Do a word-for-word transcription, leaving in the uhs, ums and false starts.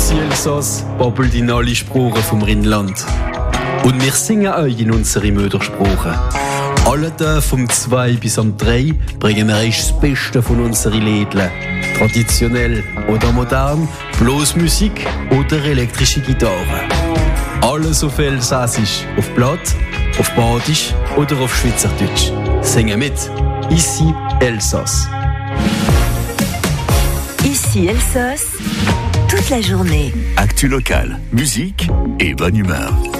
Ici Elsass babbelt in alle Sprachen vom Rheinland. Und wir singen euch in unsere Muttersprache. Alle Tage vom zwei bis am drei bringen wir euch das Beste von unseren Lädlen. Traditionell oder modern, bloß Musik oder elektrische Gitarre. Alles auf Elsassisch, auf Platt, auf Badisch oder auf Schweizerdeutsch. Singen mit. Ici Elsass. Ici Elsass, toute la journée. Actu local, musique et bonne humeur.